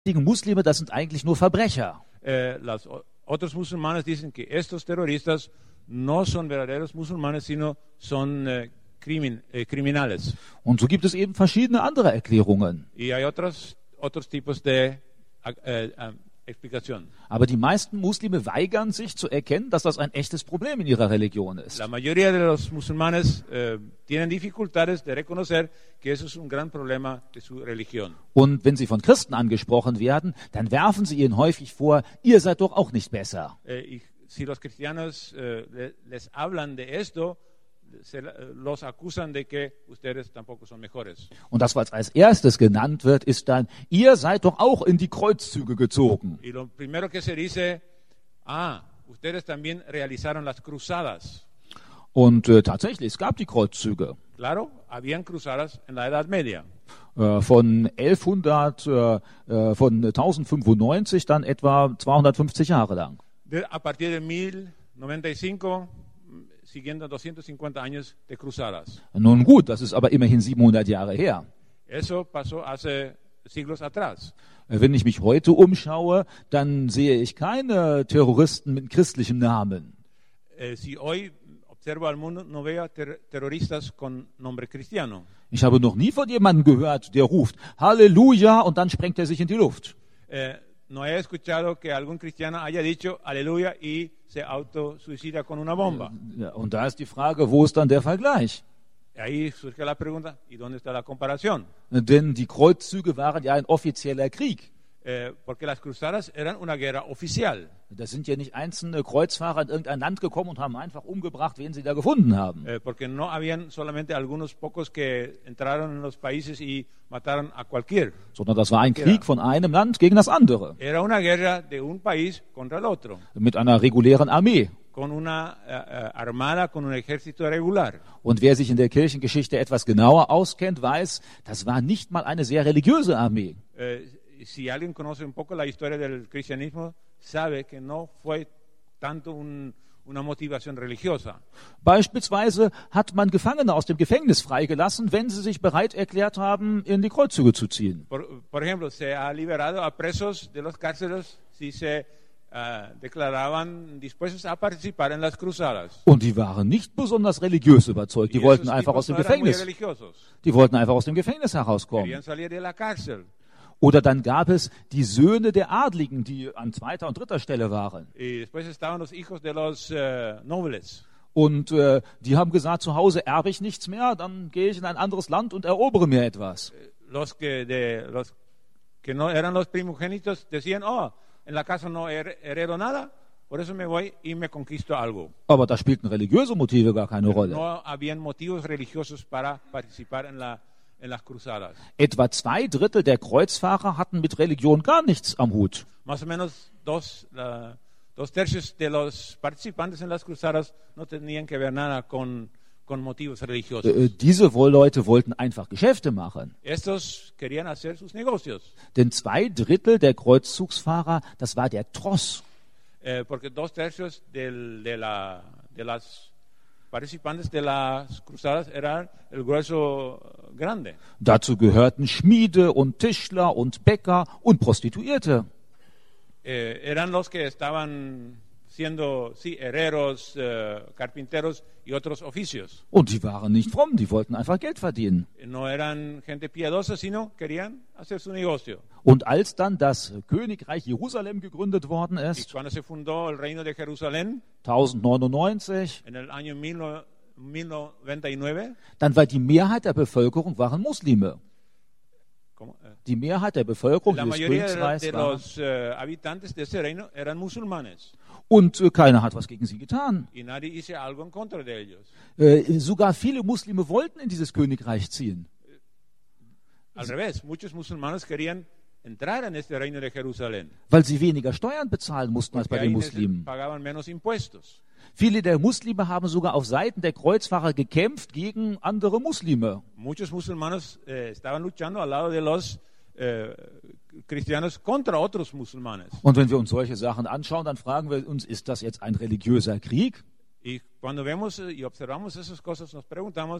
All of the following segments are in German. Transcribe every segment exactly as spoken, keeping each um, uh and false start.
Muslime, das sind eigentlich nur Verbrecher. Eh, los otros musulmanes dicen que estos terroristas no son verdaderos musulmanes, sino son eh, crimin, eh, criminales. Und so gibt es eben verschiedene andere Erklärungen. Y hay otros, otros tipos de eh, eh, explicación. Aber die meisten Muslime weigern sich zu erkennen, dass das ein echtes Problem in ihrer Religion ist. La mayoría de los musulmanes eh, tienen dificultades de reconocer que eso es un gran problema de su religión. Und wenn sie von Christen angesprochen werden, dann werfen sie ihnen häufig vor, ihr seid doch auch nicht besser. Eh, y si los cristianos eh, le, les hablan de esto, se los acusan de que ustedes tampoco son mejores. Und das, was als erstes genannt wird, ist dann, ihr seid doch auch in die Kreuzzüge gezogen. Y lo primero que se dice, ah, ustedes también realizaron las cruzadas. Und äh, tatsächlich, es gab die Kreuzzüge. Claro, habían cruzadas en la Edad Media. Äh, von elfhundert, äh, äh, von tausendfünfundneunzig dann etwa zweihundertfünfzig Jahre lang. De, a partir de mil noventa y cinco, siguiendo doscientos cincuenta años de cruzadas. Nun gut, das ist aber immerhin siebenhundert Jahre her. Eso pasó hace siglos atrás. Wenn ich mich heute umschaue, dann sehe ich keine Terroristen mit christlichem Namen. Eh, si hoy observo al mundo, no veo ter terroristas con nombre cristiano. Ich habe noch nie von jemandem gehört, der ruft Halleluja und dann sprengt er sich in die Luft. Eh, no he escuchado que algún cristiano haya dicho Aleluya y se autosuicida con una bomba. Ja, und da ist die Frage, wo ist dann der Vergleich? Ahí surge la pregunta, ¿y dónde está la comparación? Denn die Kreuzzüge waren ja ein offizieller Krieg. Eh, porque las cruzadas eran una guerra oficial. Da sind ja nicht einzelne Kreuzfahrer in irgendein Land gekommen und haben einfach umgebracht, wen sie da gefunden haben. Eh, porque no habían solamente algunos pocos que entraron en los países y mataron a cualquier. Sondern das war ein Krieg von einem Land gegen das andere. Era una guerra de un país contra el otro. Mit einer regulären Armee. Con una uh, armada, con un ejército regular. Und wer sich in der Kirchengeschichte etwas genauer auskennt, weiß, das war nicht mal eine sehr religiöse Armee. Eh, si alguien conoce un poco la historia del cristianismo, sabe que no fue tanto un, una motivación religiosa. Beispielsweise hat man Gefangene aus dem Gefängnis freigelassen, wenn sie sich bereit erklärt haben, in die Kreuzzüge zu ziehen. Por, por ejemplo, se ha liberado a presos de los cárceles si se uh, declaraban dispuestos a participar en las cruzadas. Und die waren nicht besonders religiös überzeugt. Die Y wollten esos einfach aus tipos dem no eran muy Gefängnis. religiosos. Die wollten einfach aus dem Gefängnis herauskommen. Querían salir de la cárcel. Oder dann gab es die Söhne der Adligen, die an zweiter und dritter Stelle waren. Y después estaban los hijos de los uh, nobles. Und äh, die haben gesagt, zu Hause erbe ich nichts mehr, dann gehe ich in ein anderes Land und erobere mir etwas. Los que, de, los que no eran los primogénitos decían, oh, en la casa no her heredo nada, por eso me voy y me conquisto algo. Aber da spielten religiöse Motive gar keine Rolle. No habían motivos religiosos para participar en, la, en las cruzadas. Etwa zwei Drittel der Kreuzfahrer hatten mit Religion gar nichts am Hut. Más o menos dos, uh, dos tercios de los participantes en las cruzadas no tenían que ver nada con, con motivos religiosos. Äh, diese Leute wollten einfach Geschäfte machen. Estos querían hacer sus negocios. Denn zwei Drittel der Kreuzzugsfahrer, das war der Tross. Eh, porque dos tercios del, de, la, de las participantes de las cruzadas eran el grueso grande. Dazu gehörten Schmiede und Tischler und Bäcker und Prostituierte. Eh, eran los que estaban siendo, sí, herreros, eh, carpinteros y otros oficios. Und die waren nicht fromm, die wollten einfach Geld verdienen. No eran gente piadosa, sino querían hacer su negocio. Und als dann das Königreich Jerusalem gegründet worden Y ist, cuando se fundó el reino de Jerusalén, tausendneunundneunzig, en el año mil noventa y nueve, dann war die Mehrheit der Bevölkerung waren Muslime. ¿cómo? Eh, Die Mehrheit der Bevölkerung la dieses mayoría de, Königreichs de waren. los eh, habitantes de ese reino eran musulmanes. Und äh, keiner hat was gegen sie getan. Y nadie hizo algo en contra de ellos. Äh, sogar viele Muslime wollten in dieses Königreich ziehen. Al revés, muchos musulmanes querían entrar en este reino de Jerusalén. Weil sie weniger Steuern bezahlen mussten als bei Porque den ahí Muslimen. pagaban menos impuestos. Viele der Muslime haben sogar auf Seiten der Kreuzfahrer gekämpft gegen andere Muslime. Muchos musulmanes eh, estaban luchando al lado de los eh, cristianos contra otros musulmanes. Und wenn wir uns solche Sachen anschauen, dann fragen wir uns, ist das jetzt ein religiöser Krieg? Y cuando vemos y observamos esas cosas, nos preguntamos,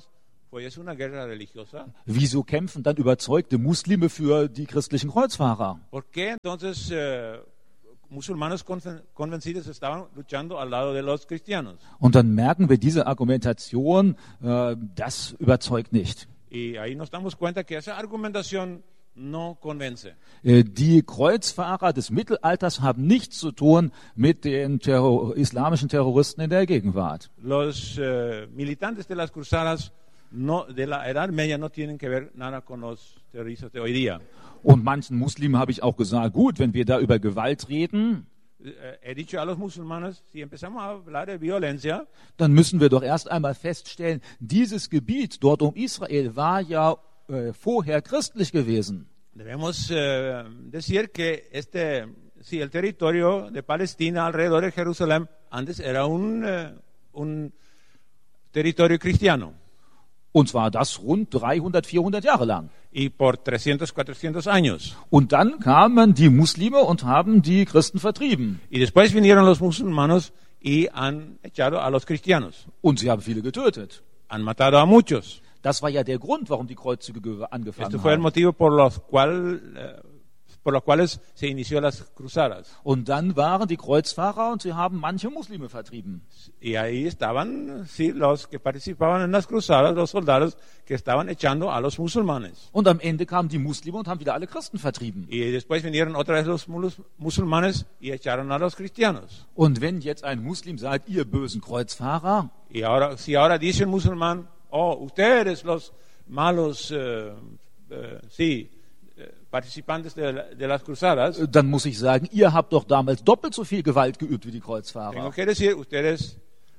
Pues es una guerra religiosa. Wieso kämpfen dann überzeugte Muslime für die christlichen Kreuzfahrer? ¿Por qué entonces eh, musulmanes conven- convencidos estaban luchando al lado de los cristianos? Und dann merken wir diese Argumentation, äh, das überzeugt nicht. Y ahí nos damos cuenta que esa argumentación no convence. Äh, Die Kreuzfahrer des Mittelalters haben nichts zu tun mit den Terror islamischen Terroristen in der Gegenwart. Los eh, militantes de las cruzadas no, de la Edad Media no tienen que ver nada con los terroristas de hoy día. Und manchen Muslimen habe ich auch gesagt, gut, wenn wir da über Gewalt reden, Eh, He dicho a los musulmanes, si empezamos a hablar de violencia, dann müssen wir doch erst einmal feststellen, dieses Gebiet dort um Israel war ja äh, vorher christlich gewesen. debemos eh, decir que este, si el territorio de Palestina alrededor de Jerusalén antes era un, eh, un territorio cristiano. Und zwar das rund dreihundert, vierhundert Jahre lang. Y por trescientos, cuatrocientos años. Und dann kamen die Muslime und haben die Christen vertrieben. Y después vinieron los musulmanes y han echado a los cristianos. Und sie haben viele getötet. Han matado a muchos. Das war ja der Grund, warum die Kreuzzüge ge- angefangen Este fue el haben. motivo por los, cual, eh, por los cuales se inició las cruzadas. Und dann waren die Kreuzfahrer und sie haben manche Muslime vertrieben. Y ahí estaban, sí, los que participaban en las cruzadas, los soldados que estaban echando a los musulmanes. Und am Ende kamen die Muslime und haben wieder alle Christen vertrieben. Y después vinieron otra vez los mus- musulmanes y echaron a los cristianos. Und wenn jetzt ein Muslim sagt, ihr bösen Kreuzfahrer, Y ahora, si ahora dice un musulmán, oh, ustedes los malos, eh, eh, sí, eh, participantes de, la- de las cruzadas, dann muss ich sagen, ihr habt doch damals doppelt so viel Gewalt geübt wie die tengo Kreuzfahrer. que decir, ustedes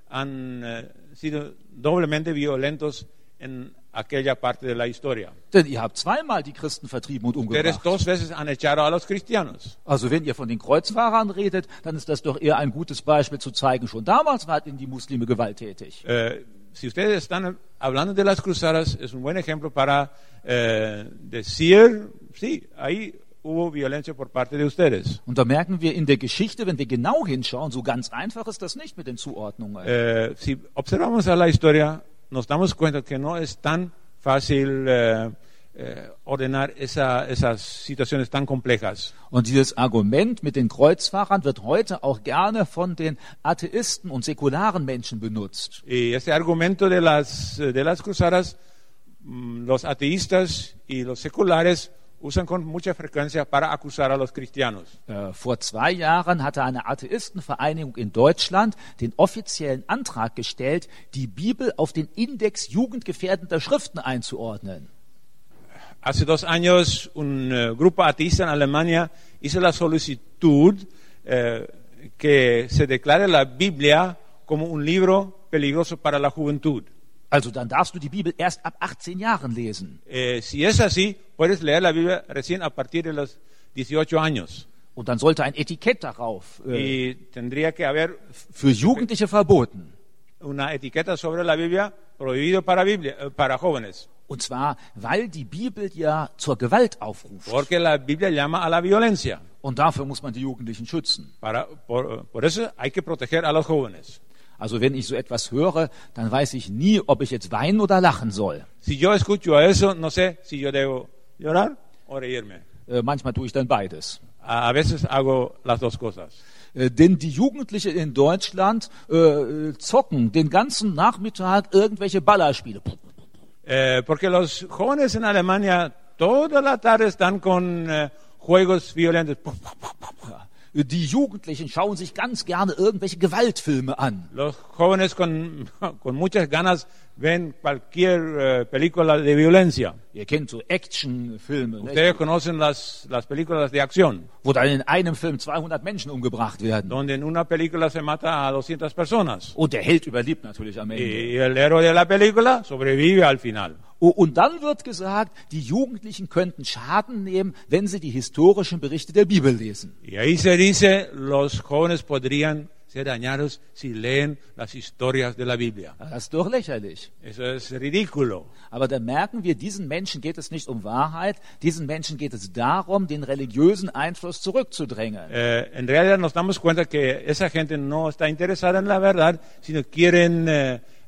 han eh, sido doblemente violentos en aquella parte de la historia. Denn ihr habt zweimal die Christen vertrieben und Ustedes umgebracht. dos veces han echado a los cristianos. Also wenn ihr von den Kreuzfahrern redet, dann ist das doch eher ein gutes Beispiel zu zeigen. Schon damals waren die Muslime gewalttätig. Eh, si ustedes están hablando de las cruzadas, es un buen ejemplo para eh, decir, sí, ahí hubo violencia por parte de ustedes. Und da merken wir in der Geschichte, wenn wir genau hinschauen, so ganz einfach ist das nicht mit den Zuordnungen. Eh, si observamos a la historia, nos damos cuenta que no es tan fácil eh, eh, ordenar esa, esas situaciones tan complejas. Und dieses Argument mit den Kreuzfahrern wird heute auch gerne von den Atheisten und säkularen Menschen benutzt. Y este argumento de las, de las cruzadas, mm, los ateístas y los seculares usan con mucha frecuencia para acusar a los cristianos. Äh, vor zwei Jahren hatte eine Atheistenvereinigung in Deutschland den offiziellen Antrag gestellt, die Bibel auf den Index jugendgefährdender Schriften einzuordnen. Hace dos años un eh, grupo ateísta en Alemania hizo la solicitud eh, que se declare la Biblia como un libro peligroso para la juventud. Also dann darfst du die Bibel erst ab achtzehn Jahren lesen. Eh, si es así, puedes leer la Biblia recién a partir de los dieciocho años. Und dann sollte ein Etikett darauf äh, Y tendría que haber für Jugendliche verboten. una etiqueta sobre la Biblia prohibido para, Biblia, eh, para jóvenes. Und zwar, weil die Bibel ja zur Gewalt aufruft. Porque la Biblia llama a la violencia. Und dafür muss man die Jugendlichen schützen. Para, por, por eso hay que proteger a los jóvenes. Also wenn ich so etwas höre, dann weiß ich nie, ob ich jetzt weinen oder lachen soll. Si yo escucho eso, no sé si yo debo llorar o reírme. Äh, manchmal tue ich dann beides. A, a veces hago las dos cosas. Äh, denn die Jugendlichen in Deutschland äh, zocken den ganzen Nachmittag irgendwelche Ballerspiele. Eh, porque los jóvenes en Alemania toda la tarde están con eh, juegos violentos. Die Jugendlichen schauen sich ganz gerne irgendwelche Gewaltfilme an. Los jóvenes con, con muchas ganas ven cualquier eh, película de violencia. Ihr kennt so Actionfilme, nicht? Ustedes conocen las, las películas de acción, Wo dann in einem Film zweihundert Menschen umgebracht werden. donde en una película se mata a doscientas personas. Und der Held überlebt natürlich am Ende. Y el héroe de la película sobrevive al final. Oh, und dann wird gesagt, die Jugendlichen könnten Schaden nehmen, wenn sie die historischen Berichte der Bibel lesen. Y ahí se dice, los jóvenes podrían ser dañados si leen las historias de la Biblia. Das ist doch lächerlich. Eso es ridículo. Aber da merken wir, diesen Menschen geht es nicht um Wahrheit, diesen Menschen geht es darum, den religiösen Einfluss zurückzudrängen. Eh, en realidad nos damos cuenta que esa gente no está interesada en la verdad, sino quieren eh,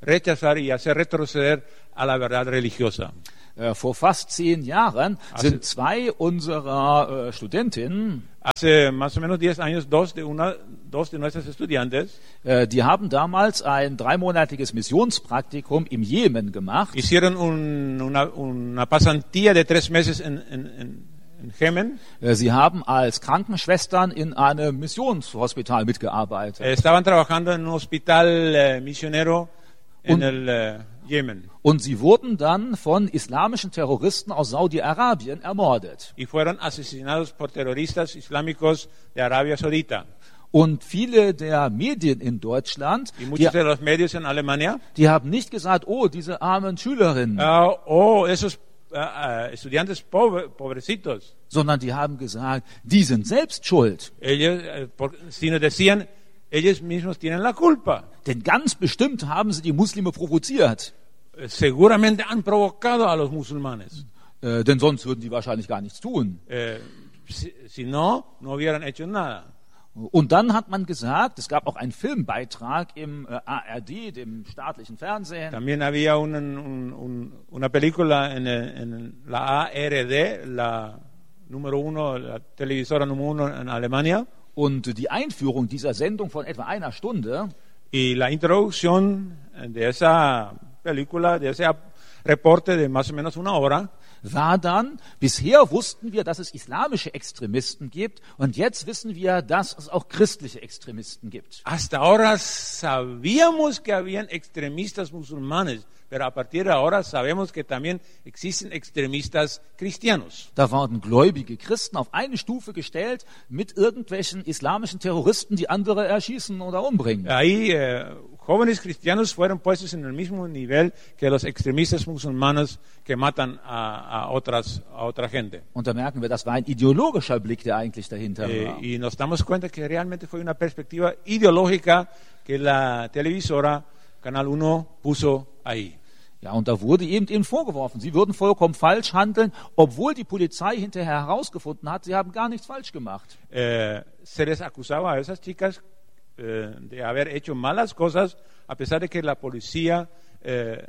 rechazar y hacer retroceder a la verdad religiosa. Äh, vor fast zehn Jahren Also- sind zwei unserer äh, Studentinnen, Hace más o menos diez años, dos de, una, dos de nuestras estudiantes äh, die haben damals ein dreimonatiges Missionspraktikum im Jemen gemacht. hicieron un- una, una pasantía de tres meses en, en, en, en Jemen. Äh, Sie haben als Krankenschwestern in einem Missionshospital mitgearbeitet. Estaban trabajando en un hospital eh, misionero en Un- el eh, Yemen Und sie wurden dann von islamischen Terroristen aus Saudi-Arabien ermordet. y fueron asesinados por terroristas islámicos de Arabia Saudita. Und viele der Medien in Deutschland, Y die, muchos de los medios en Alemania, die haben nicht gesagt, oh, diese armen Schülerinnen, ah, oh, esos ah, ah, estudiantes pobre- pobrecitos, sondern die haben gesagt, die sind selbst schuld. ellos, eh, por- sino decían, ellos mismos tienen la culpa. Denn ganz bestimmt haben sie die Muslime provoziert. Eh, Seguramente han provocado a los musulmanes. Äh, denn sonst würden die wahrscheinlich gar nichts tun. Eh, si, si no, no hubieran hecho nada. Und dann hat man gesagt, es gab auch einen Filmbeitrag im äh, A R D, dem staatlichen Fernsehen, También había un- un- un- una película en, eh, en la A R D, la número uno, la televisora número uno en Alemania, und die Einführung dieser Sendung von etwa einer Stunde, y la introducción de esa película, de ese reporte de más o menos una hora, war dann, bisher wussten wir, dass es islamische Extremisten gibt und jetzt wissen wir, dass es auch christliche Extremisten gibt. hasta ahora sabíamos que habían extremistas musulmanes, pero a partir de ahora sabemos que también existen extremistas cristianos. Da wurden gläubige Christen auf eine Stufe gestellt mit irgendwelchen islamischen Terroristen, die andere erschießen oder umbringen. Ahí eh, jóvenes cristianos fueron puestos en el mismo nivel que los extremistas musulmanes que matan a, a otras a otra gente. Und da merken wir, das war ein ideologischer Blick, der eigentlich dahinter Eh, war. y nos damos cuenta que realmente fue una perspectiva ideológica que la televisora Canal uno puso ahí. Ja, und da wurde eben ihnen vorgeworfen, sie würden vollkommen falsch handeln, obwohl die Polizei hinterher herausgefunden hat, sie haben gar nichts falsch gemacht. Eh, se les acusaba a esas chicas eh, de haber hecho malas cosas, a pesar de que la policía eh,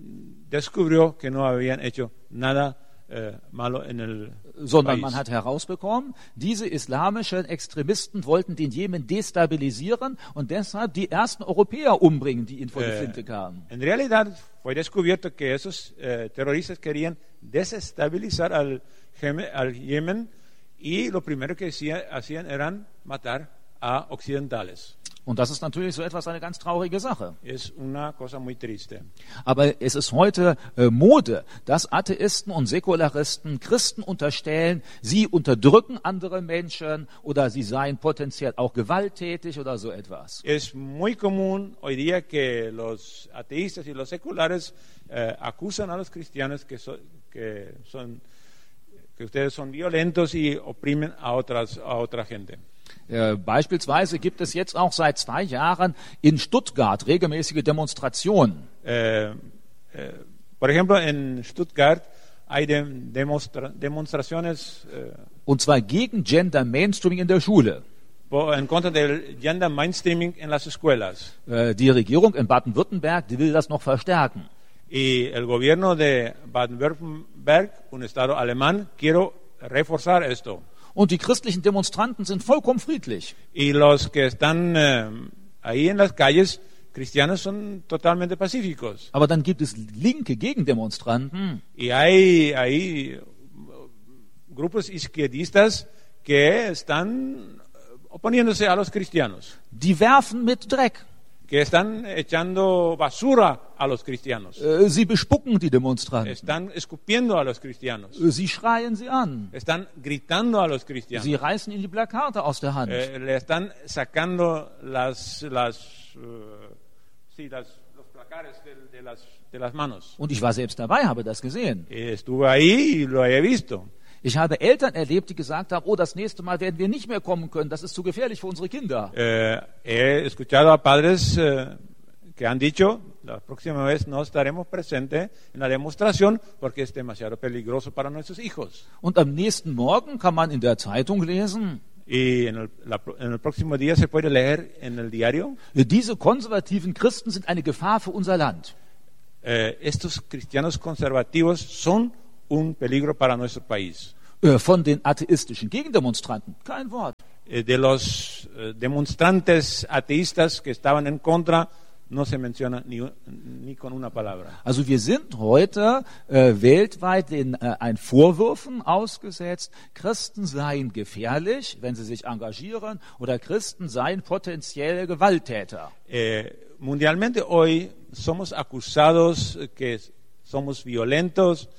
descubrió que no habían hecho nada eh, malo en el Sondern país. man hat herausbekommen, diese islamischen Extremisten wollten den Jemen destabilisieren und deshalb die ersten Europäer umbringen, die ihnen vor die Eh, Flinte kamen. en realidad fue descubierto que esos eh, terroristas querían desestabilizar al, Jeme- al Yemen y lo primero que hacía- hacían eran matar a occidentales. Und das ist natürlich so etwas eine ganz traurige Sache. Es una cosa muy triste. Aber es ist heute äh, Mode, dass Atheisten und Säkularisten Christen unterstellen, sie unterdrücken andere Menschen oder sie seien potenziell auch gewalttätig oder so etwas. Es muy común hoy día que los ateístas y los seculares eh, acusan a los cristianos que, so- que son que ustedes son violentos y oprimen a otras a otra gente. Äh, beispielsweise gibt es jetzt auch seit zwei Jahren in Stuttgart regelmäßige Demonstrationen. Eh, eh, por ejemplo, en Stuttgart hay de- demonstra- demostraciones eh, Und zwar gegen Gender Mainstreaming in der Schule. po- en contra del gender mainstreaming en las escuelas. Äh, die Regierung in Baden-Württemberg, die will das noch verstärken. Y el gobierno de Baden-Württemberg, un estado alemán, quiere reforzar esto. Und die christlichen Demonstranten sind vollkommen friedlich. Y los que están eh, ahí en las calles cristianos son totalmente pacíficos. Aber dann gibt es linke Gegendemonstranten, Y hay, hay grupos izquierdistas que están oponiéndose a los cristianos, die werfen mit Dreck. que están echando basura a los cristianos, Äh, Sie bespucken die Demonstranten. están escupiendo a los cristianos, Äh, Sie schreien sie an. están gritando a los cristianos, Sie reißen ihnen die Plakate aus der Hand. eh, le están sacando las, las, eh, sí, las, los placares de, de las, de las manos. Und ich war selbst dabei, habe das gesehen. Estuve ahí y lo he visto. Ich habe Eltern erlebt, die gesagt haben, oh, das nächste Mal werden wir nicht mehr kommen können, das ist zu gefährlich für unsere Kinder. Eh, he escuchado a padres eh, que han dicho, la próxima vez no estaremos presentes en la demostración porque es demasiado peligroso para nuestros hijos. Und am nächsten Morgen kann man in der Zeitung lesen, Y en el, la, en el próximo día se puede leer en el diario. Diese konservativen Christen sind eine Gefahr für unser Land. Eh, estos cristianos conservativos son un peligro para nuestro país. Äh, Von den atheistischen Gegendemonstranten kein Wort. Eh, de los eh, demonstrantes ateístas que estaban en contra, no se menciona ni, ni con una palabra. Also wir sind heute äh, weltweit den äh, ein Vorwürfen ausgesetzt, Christen seien gefährlich, wenn sie sich engagieren, oder Christen seien potenzielle Gewalttäter. Eh, mundialmente hoy somos acusados que somos violentos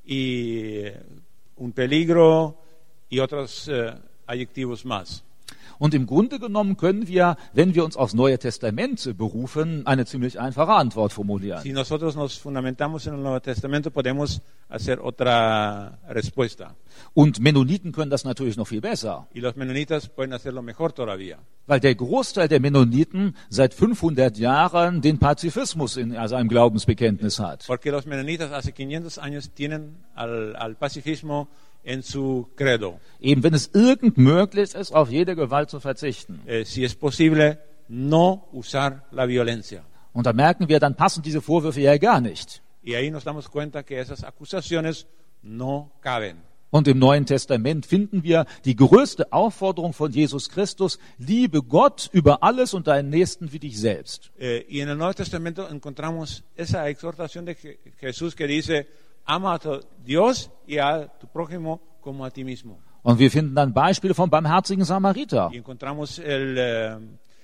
y un peligro y otros eh, adjetivos más. Und im Grunde genommen können wir, wenn wir uns aufs Neue Testament berufen, eine ziemlich einfache Antwort formulieren. Si nosotros nos fundamentamos en el Nuevo Testamento, podemos hacer otra respuesta. Und Mennoniten können das natürlich noch viel besser, Y los menonitas pueden hacerlo mejor todavía. weil der Großteil der Mennoniten seit fünfhundert Jahren den Pazifismus in seinem Glaubensbekenntnis hat. Porque los menonitas hace quinientos años tienen al, al pacifismo en su credo. Eben wenn es irgend möglich ist, auf jede Gewalt zu verzichten. Eh, si es posible, no usar la violencia. Und da merken wir, dann passen diese Vorwürfe ja gar nicht. Y ahí nos damos cuenta que esas acusaciones no caben. Und im Neuen Testament finden wir die größte Aufforderung von Jesus Christus: Liebe Gott über alles und deinen Nächsten wie dich selbst. Eh, y en el Nuevo Testamento encontramos esa exhortación de Je- Jesús que dice, ama a tu Dios y a tu prójimo como a ti mismo. Und wir finden dann Beispiele vom barmherzigen Samariter. Y encontramos el, eh,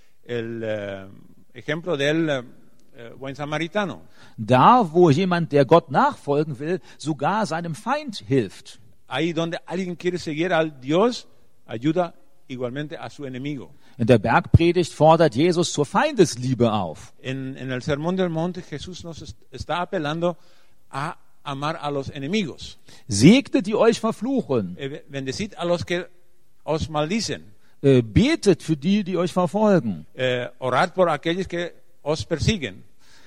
el eh, ejemplo del eh, eh, buen samaritano. Da, wo jemand, der Gott nachfolgen will, sogar seinem Feind hilft. Ahí donde alguien quiere seguir al Dios, ayuda igualmente a su enemigo. In der Bergpredigt fordert Jesus zur Feindesliebe auf. En, en el Sermón del Monte Jesús nos est- está apelando a amar a los enemigos. Segnet, die euch verfluchen. Eh, bendecid a los que os maldicen. Äh, betet für die, die euch verfolgen. Eh, orad por aquellos que os persiguen.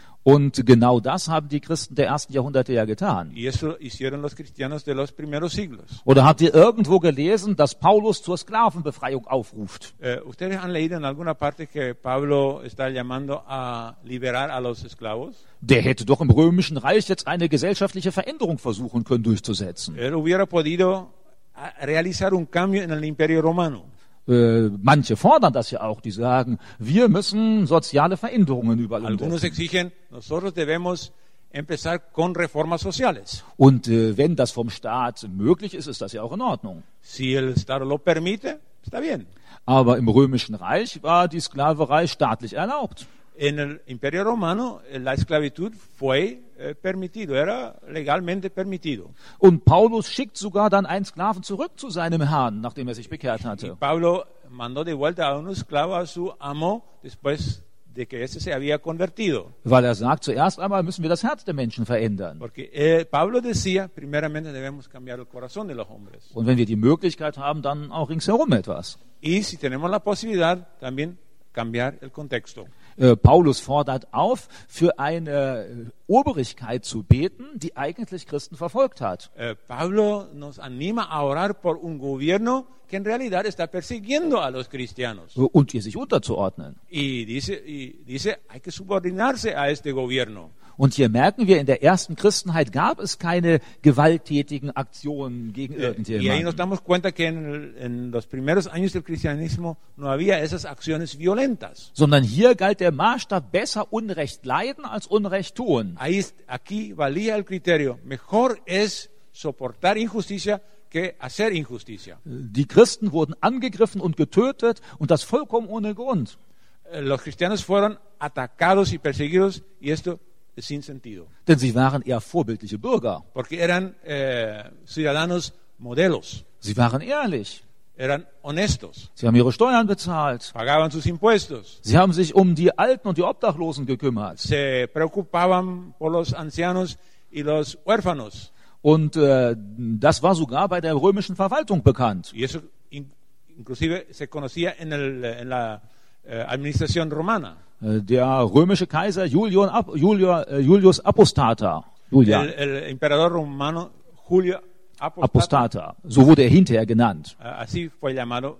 Und genau das haben die Christen der ersten Jahrhunderte ja getan. Y eso hicieron los cristianos de los primeros siglos. Oder habt ihr irgendwo gelesen, dass Paulus zur Sklavenbefreiung aufruft? Eh, ¿Ustedes han leído en alguna parte que Pablo está llamando a liberar a los esclavos? Der hätte doch im Römischen Reich jetzt eine gesellschaftliche Veränderung versuchen können durchzusetzen. Él hubiera podido ah, realizar un cambio en el Imperio Romano. Äh, manche fordern das ja auch, die sagen, wir müssen soziale Veränderungen überall Algunos umsetzen. exigen, nosotros debemos empezar con reformas sociales. Und äh, wenn das vom Staat möglich ist, ist das ja auch in Ordnung. Si el Estado lo permite, está bien. Aber im Römischen Reich war die Sklaverei staatlich erlaubt. En el Imperio Romano eh, la esclavitud fue eh, permitido, era legalmente permitido. Und Paulus schickt sogar dann einen Sklaven zurück zu seinem Herrn, nachdem er sich bekehrt Y hatte. Pablo mandó de vuelta a un esclavo a su amo después de que ese se había convertido. Weil er sagt, zuerst einmal müssen wir das Herz der Menschen verändern. Porque eh, Pablo decía, primeramente debemos cambiar el corazón de los hombres. Und wenn wir die Möglichkeit haben, dann auch ringsherum etwas. Y si tenemos la posibilidad, también cambiar el contexto. Äh, Paulus fordert auf, für eine äh, Obrigkeit zu beten, die eigentlich Christen verfolgt hat. Eh, Pablo nos anima a orar por un gobierno que en realidad está persiguiendo a los cristianos. Und ihr sich unterzuordnen. Y dice, y dice, hay que subordinarse a este gobierno. Und hier merken wir, in der ersten Christenheit gab es keine gewalttätigen Aktionen gegen Eh, y ahí nos irgendjemanden. damos cuenta que en, el- en los primeros años del cristianismo no había esas acciones violentas. Sondern hier galt der Maßstab, besser Unrecht leiden als Unrecht tun. Ahí, es- aquí valía el criterio, mejor es soportar injusticia que hacer injusticia. Die Christen wurden angegriffen und getötet und das vollkommen ohne Grund. Eh, Los cristianos fueron atacados y perseguidos y esto es sin sentido, Denn sie waren eher vorbildliche Bürger. porque eran eh, ciudadanos modelos, Sie waren ehrlich. eran honestos, Sie haben ihre Steuern bezahlt. pagaban sus impuestos, Sie haben sich um die Alten und die Obdachlosen gekümmert. se preocupaban por los ancianos y los huérfanos. Und äh, das war sogar bei der römischen Verwaltung bekannt. Y eso in- inclusive se conocía en, el, en la eh, administración romana. Äh, Der römische Kaiser Julian, Ap- Julio, äh, Julius Apostata, Julian, El, el emperador romano Julio Apostata, Apostata, so wurde er hinterher genannt. eh, así fue llamado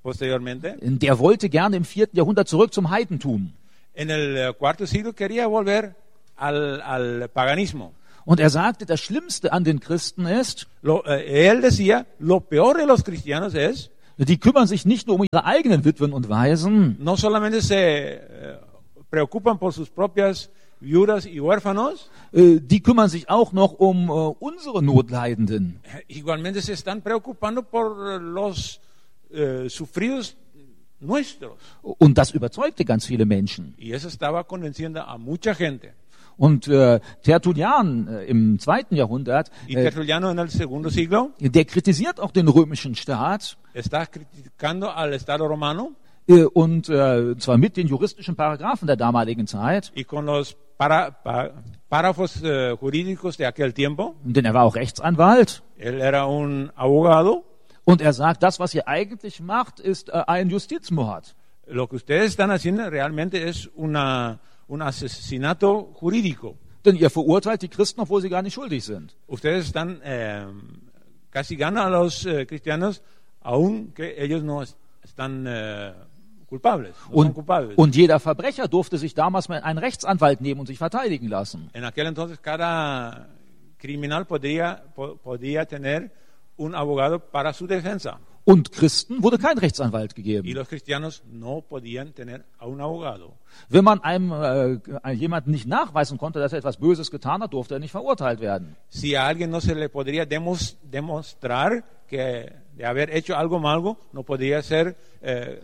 posteriormente. der wollte gerne im vierten Jahrhundert zurück zum Heidentum. En el eh, cuarto siglo quería volver al, al paganismo. Und er sagte, das Schlimmste an den Christen ist, Lo, eh, él decía, lo peor de los cristianos es, die kümmern sich nicht nur um ihre eigenen Witwen und Waisen, no solamente se eh, preocupan por sus propias viudas y huérfanos, äh, die kümmern sich auch noch um äh, unsere Notleidenden. igualmente se están preocupando por los eh, sufridos nuestros. Und das überzeugte ganz viele Menschen. Y eso estaba convenciendo a mucha gente. Und äh, Tertullian äh, im zweiten Jahrhundert, Y äh, Tertuliano en el segundo siglo der kritisiert auch den römischen Staat, está criticando al Estado romano äh, und äh, zwar mit den juristischen Paragraphen der damaligen Zeit, y con los para, pa- párrafos eh, jurídicos de aquel tiempo. denn er war auch Rechtsanwalt. Él era un abogado. Und er sagt, das, was ihr eigentlich macht, ist äh, ein Justizmord. Lo que ustedes están haciendo realmente es una, un asesinato jurídico. Denn ihr verurteilt die Christen, obwohl sie gar nicht schuldig sind. Ustedes están eh, castigando a los eh, cristianos aunque ellos no es- están eh, culpables, no son Und, culpables. und jeder Verbrecher durfte sich damals mal einen Rechtsanwalt nehmen und sich verteidigen lassen. En aquel entonces cada criminal podría, po- podía tener un abogado para su defensa Und Christen wurde kein Rechtsanwalt y gegeben. los cristianos no podían tener a un abogado. Wenn man einem äh, jemanden nicht nachweisen konnte, dass er etwas Böses getan hat, durfte er nicht verurteilt werden. Si a alguien no se le podría demos- demostrar que de haber hecho algo malo, no podría ser eh,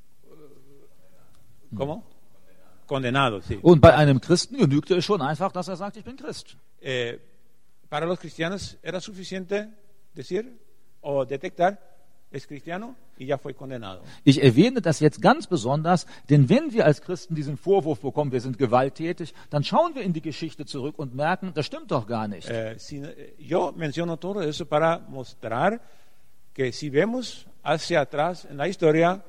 ¿cómo? Condenado, sí. Und bei einem Christen genügte es schon einfach, dass er sagt, ich bin Christ. Eh, para los cristianos era suficiente decir o detectar es cristiano y ya fue condenado. Ich erwähne das jetzt ganz besonders, denn wenn wir als Christen diesen Vorwurf bekommen, wir sind gewalttätig, dann schauen wir in die Geschichte zurück und merken, das stimmt doch gar nicht. Eh, si- eh, yo menciono todo eso para mostrar que si vemos hacia atrás en la historia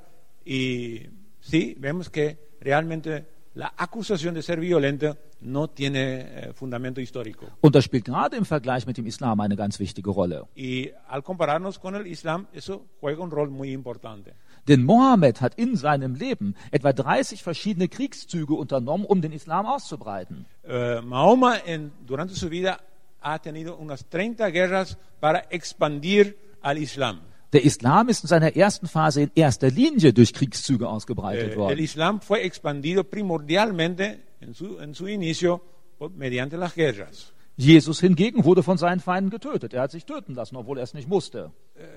y sí, vemos que realmente la acusación de ser violento no tiene eh, fundamento histórico. Und das spielt gerade im Vergleich mit dem Islam eine ganz wichtige Rolle. Y al compararnos con el Islam, eso juega un rol muy importante. Denn Mohammed hat in seinem Leben etwa dreißig verschiedene Kriegszüge unternommen, um den Islam auszubreiten. Eh, Mahoma en- durante su vida ha tenido unas treinta guerras para expandir al Islam. Der Islam ist in seiner ersten Phase in erster Linie durch Kriegszüge ausgebreitet Eh, el worden. Islam fue expandido primordialmente en su, en su inicio por- mediante las guerras. Jesus hingegen wurde von seinen Feinden getötet. Er hat sich töten lassen, obwohl er es nicht musste.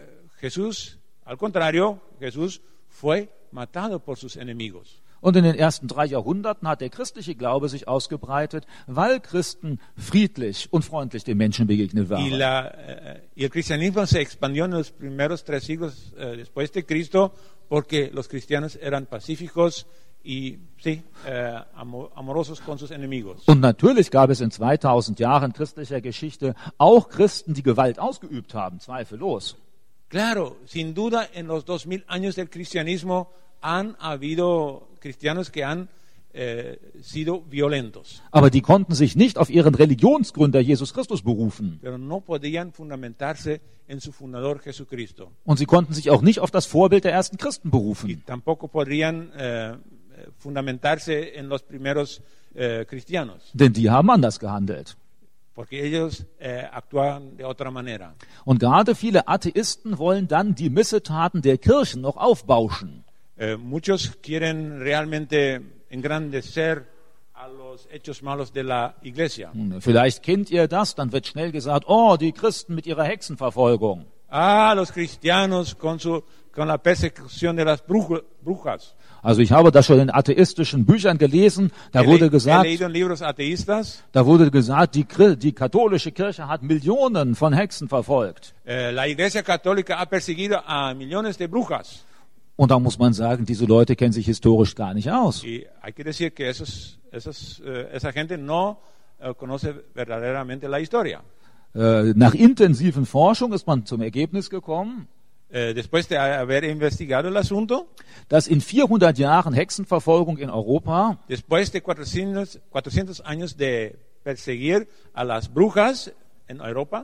Jesús, al contrario, Jesús fue matado por sus enemigos. Und in den ersten drei Jahrhunderten hat der christliche Glaube sich ausgebreitet, weil Christen friedlich und freundlich den Menschen begegnet Y, waren. la, eh, y el cristianismo se expandió en los primeros tres siglos eh, después de Cristo porque los cristianos eran pacíficos y sí, eh, amo- amorosos con sus enemigos. Und natürlich gab es in zweitausend Jahren christlicher Geschichte auch Christen, die Gewalt ausgeübt haben, zweifellos. Claro, sin duda en los dos mil años del cristianismo han habido cristianos que han eh, sido violentos, Aber die konnten sich nicht auf ihren Religionsgründer Jesus Christus berufen. pero no podían fundamentarse en su fundador Jesucristo. Und sie konnten sich auch nicht auf das Vorbild der ersten Christen Y berufen. tampoco podrían eh, fundamentarse en los primeros eh, cristianos, Denn die haben anders gehandelt. porque ellos eh, actuaban de otra manera. Und gerade viele Atheisten wollen dann die Missetaten der Kirchen noch aufbauschen. Eh, muchos quieren realmente engrandecer a los hechos malos de la iglesia. Hm, Vielleicht kennt ihr das, dann wird schnell gesagt, oh, die Christen mit ihrer Hexenverfolgung. Ah, los cristianos con, su, con la persecución de las brujo- brujas. Also ich habe das schon in atheistischen Büchern gelesen, da He, wurde le- he gesagt, leído en libros ateístas, da wurde gesagt, die, Chri- die katholische Kirche hat Millionen von Hexen verfolgt. eh, la iglesia católica ha perseguido a millones de brujas. Und da muss man sagen, diese Leute kennen sich historisch gar nicht aus. Y hay que decir que esos, esos, eh, esa gente no eh, conoce verdaderamente la historia. Äh, nach intensiven Forschung ist man zum Ergebnis gekommen, Eh, después de haber investigado el asunto, dass in vierhundert Jahren Hexenverfolgung in Europa después de cuatrocientos, cuatrocientos años de perseguir a las brujas en Europa,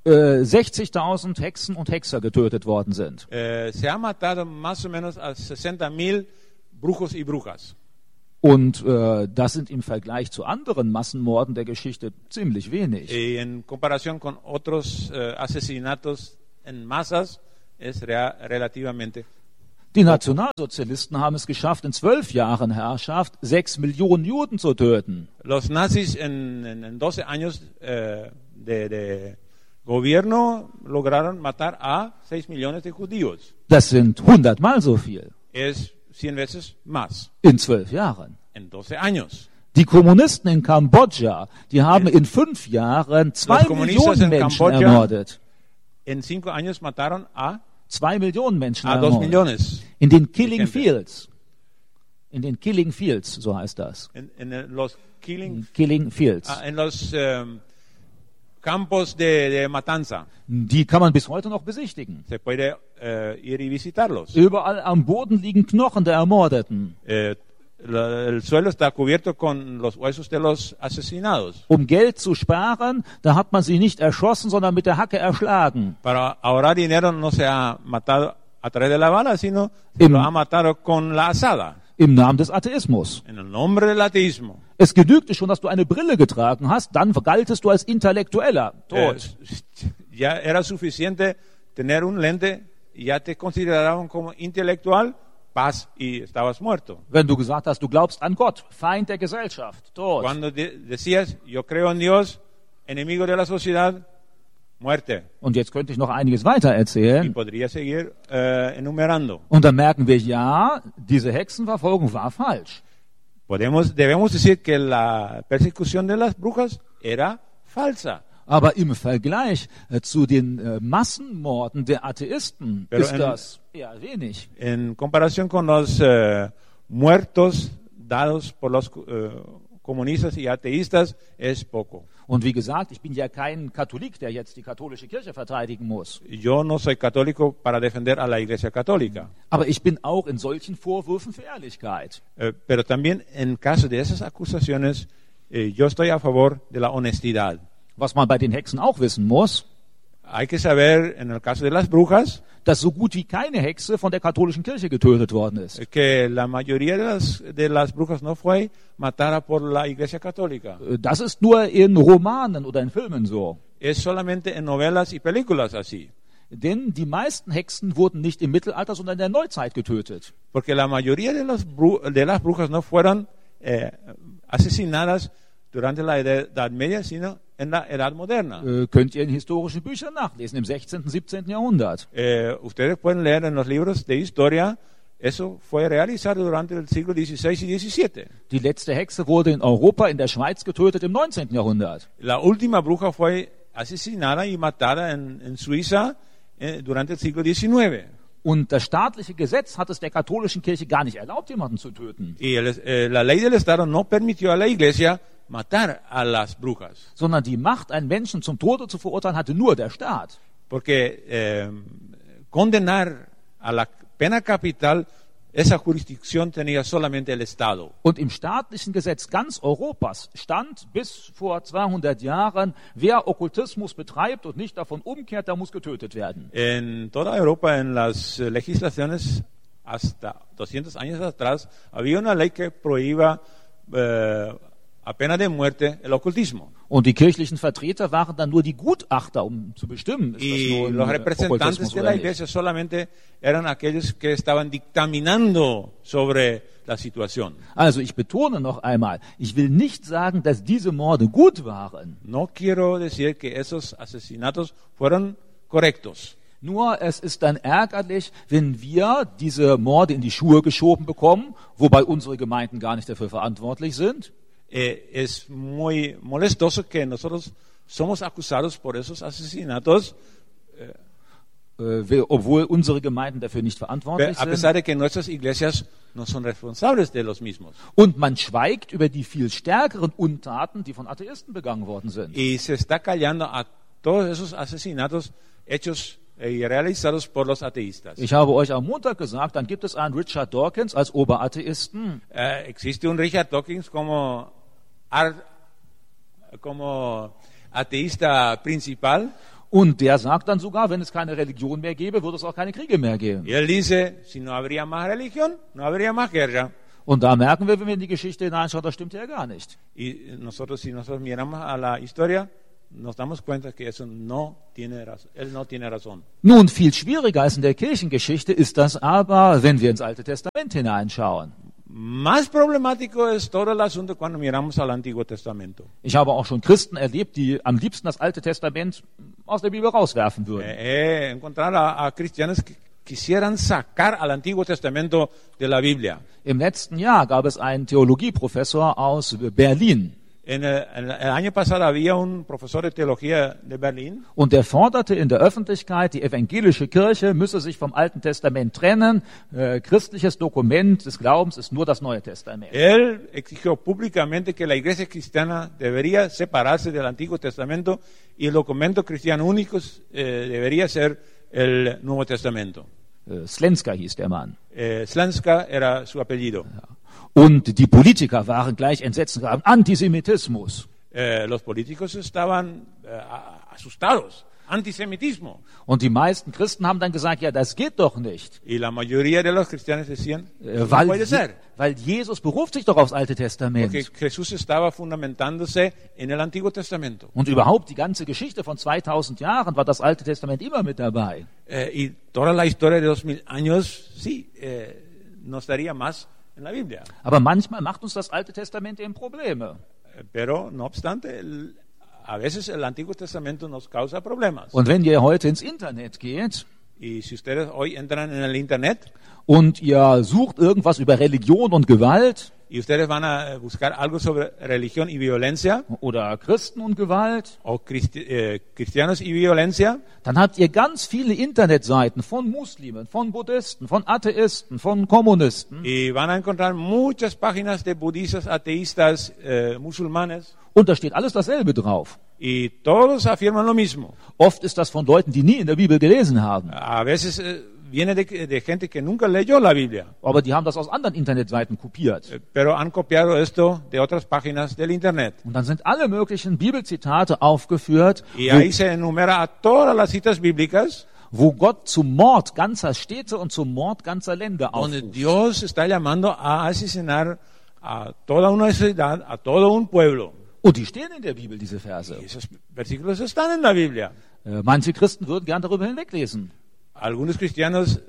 äh, sechzigtausend Hexen und Hexer getötet worden sind. Eh, se ha matado más o menos a sesenta mil brujos y brujas. Und äh, das sind im Vergleich zu anderen Massenmorden der Geschichte ziemlich wenig. Y en comparación con otros eh, asesinatos en masas, es rea- relativamente. Die Nationalsozialisten haben es geschafft, in zwölf Jahren Herrschaft sechs Millionen Juden zu töten. Los nazis en, en, en doce años eh, de, de gobierno lograron matar a seis millones de judíos. Das sind hundertmal so viel Es cien veces más in zwölf Jahren. en doce años. Die Kommunisten in Kambodscha, die haben in fünf Jahren zwei Los comunistas Millionen en Menschen Kambodscha- ermordet. En cinco años mataron a, Zwei Millionen Menschen a dos ermordet. millones. In den Killing Gente. Fields. In den Killing Fields, so heißt das. En, en el- los killing, Killing Fields. ah, en los em, campos de, de matanza. Die kann man bis heute noch besichtigen. Se puede eh, ir y visitarlos. Überall am Boden liegen Knochen der Ermordeten. Eh, la- el suelo está cubierto con los huesos de los asesinados. Um Geld zu sparen, da hat man sie nicht erschossen, sondern mit der Hacke erschlagen. Para ahorrar dinero no se ha matado a través de la bala, sino Im- lo ha matado con la asada, Im Namen des Atheismus. en el nombre del ateísmo. Es genügte schon, dass du eine Brille getragen hast, dann galtest du als Intellektueller. Eh, Tot. ya era suficiente tener un lente y ya te consideraban como intelectual, paz y estabas muerto. Wenn du gesagt hast, du glaubst an Gott, Feind der Gesellschaft. Tot. Cuando de- decías, yo creo en Dios, enemigo de la sociedad, muerte. Und jetzt könnte ich noch einiges weiter Y erzählen. podría seguir eh, enumerando. Und dann merken wir, ja, diese Hexenverfolgung war falsch. Podemos, debemos decir que la persecución de las brujas era falsa. Aber im Vergleich äh, zu den äh, Massenmorden der Atheisten Pero ist en- das eher wenig. En comparación con los eh, muertos dados por los eh, comunistas y ateístas, es poco. Und wie gesagt, ich bin ja kein Katholik, der jetzt die katholische Kirche verteidigen muss. Yo no soy católico para defender a la Iglesia Católica, Aber ich bin auch in solchen Vorwürfen für Ehrlichkeit. eh, pero también en caso de esas acusaciones, eh, yo estoy a favor de la honestidad. Was man bei den Hexen auch wissen muss, Hay que saber, en el caso de las brujas, dass so gut wie keine Hexe von der katholischen Kirche getötet worden ist. que la mayoría de las, de las brujas no fue matada por la Iglesia Católica. Äh, Das ist nur in Romanen oder in Filmen so. Es solamente en novelas y películas así. Denn die meisten Hexen wurden nicht im Mittelalter, sondern in der Neuzeit getötet. Porque la mayoría de las, bru- de las brujas no fueron eh, asesinadas durante la Edad Edad Media, sino en la Edad Moderna. Äh, könnt ihr in historischen Büchern nachlesen, im sechzehnten, siebzehnten Jahrhundert. Eh, ustedes pueden leer en los libros de historia, eso fue realizado durante el siglo dieciséis y diecisiete. Die letzte Hexe wurde in Europa, in der Schweiz getötet im neunzehnten Jahrhundert. La última bruja fue asesinada y matada en, en Suiza eh, durante el siglo diecinueve. Und das staatliche Gesetz hat es der katholischen Kirche gar nicht erlaubt, jemanden zu töten, Y el- eh, la ley del Estado no permitió a la iglesia matar a las brujas. sondern die Macht, einen Menschen zum Tode zu verurteilen, hatte nur der Staat. Porque eh, condenar a la pena capital, esa jurisdicción tenía solamente el Estado. Und im staatlichen Gesetz ganz Europas stand bis vor zweihundert Jahren, wer Okkultismus betreibt und nicht davon umkehrt, der muss getötet werden. En toda Europa, en las eh, legislaciones hasta doscientos años atrás, había una ley que prohíba eh, a pena de muerte el ocultismo. Und die kirchlichen Vertreter waren dann nur die Gutachter, um zu bestimmen, ist das Y nun los äh, representantes Okkultismus de oder la nicht. iglesia solamente eran aquellos que estaban dictaminando sobre la situación. Also ich betone noch einmal, ich will nicht sagen, dass diese Morde gut waren. No quiero decir que esos asesinatos fueron correctos. Nur es ist dann ärgerlich, wenn wir diese Morde in die Schuhe geschoben bekommen, wobei unsere Gemeinden gar nicht dafür verantwortlich sind. Eh, es muy molestoso que nosotros somos acusados por esos asesinatos, Äh, wir- obwohl unsere Gemeinden dafür nicht pe- verantwortlich a sind. pesar de que nuestras iglesias no son responsables de los mismos. Und man schweigt über die viel stärkeren Untaten, die von Atheisten begangen worden sind. Y se está callando a todos esos asesinatos hechos y realizados por los ateístas. Ich habe euch am Montag gesagt, dann gibt es einen Richard Dawkins als Oberatheisten. Eh, existe un Richard Dawkins como, ar- como ateísta principal. Und der sagt dann sogar, wenn es keine Religion mehr gäbe, würde es auch keine Kriege mehr geben. Y él dice, si no habría más religión, no habría más guerra. Und da merken wir, wenn wir in die Geschichte hineinschauen, das stimmt ja gar nicht. Y nosotros, si nosotros miramos a la historia, nos damos cuenta que eso no tiene razón. Él no tiene razón. Nun, viel schwieriger als in der Kirchengeschichte ist das aber, wenn wir ins Alte Testament hineinschauen. Más problemático es todo el asunto cuando miramos al Antiguo Testamento. Ich habe auch schon Christen erlebt, die am liebsten das Alte Testament aus der Bibel rauswerfen würden. He encontrado a, a cristianos que quisieran sacar al Antiguo Testamento de la Biblia. Im letzten Jahr gab es einen Theologieprofessor aus Berlin. En el, en el año pasado había un profesor de teología de Berlín. Und der forderte in der Öffentlichkeit, die evangelische Kirche müsse sich vom Alten Testament trennen. Äh, christliches Dokument des Glaubens ist nur das Neue Testament. Él exigió públicamente que la iglesia cristiana debería separarse del Antiguo Testamento y el documento cristiano único eh, debería ser el Nuevo Testamento. Äh, Slenska hieß der Mann. Eh, Slenska era su apellido. Ja. Und die Politiker waren gleich entsetzt und sagten, Antisemitismus. Eh, los políticos estaban eh, asustados. Antisemitismo. Und die meisten Christen haben dann gesagt, ja, das geht doch nicht. Y la mayoría de los cristianos decían, Äh, no weil, puede ser. weil Jesus beruft sich doch aufs Alte Testament. Porque Jesús estaba fundamentándose en el Antiguo Testamento. Und überhaupt die ganze Geschichte von zweitausend Jahren war das Alte Testament immer mit dabei. Eh, y toda la historia de dos mil años, sí, eh, nos daría más en la Biblia. Aber manchmal macht uns das Alte Testament eben Probleme. Eh, Pero, no obstante, el- a veces el Antiguo Testamento nos causa problemas. Und wenn ihr heute ins Internet geht Y si ustedes hoy entran en el Internet und ihr sucht irgendwas über Religion und Gewalt y ustedes van a buscar algo sobre religión y violencia, oder Christen und Gewalt, o cristi- eh, cristianos y violencia, dann habt ihr ganz viele Internetseiten von Muslimen, von Buddhisten, von Atheisten, von Kommunisten. y van a encontrar muchas páginas de budistas, ateístas, eh, musulmanes, Und da steht alles dasselbe drauf. y todos afirman lo mismo. Oft ist das von Leuten, die nie in der Bibel gelesen haben. A veces eh, viene de, de gente que nunca leyó la Biblia, Aber die haben das aus anderen Internetseiten kopiert. eh, pero han copiado esto de otras páginas del Internet. Und dann sind alle möglichen Bibelzitate aufgeführt, Y ahí se enumera a todas las citas bíblicas wo Gott zum Mord ganzer Städte und zum Mord ganzer Länder donde aufruft. Dios está llamando a asesinar a toda una ciudad, a todo un pueblo. Und die stehen in der Bibel, diese Verse. Y esos versículos están en la Biblia. Äh, Manche Christen würden gern darüber hinweglesen. Algunos cristianos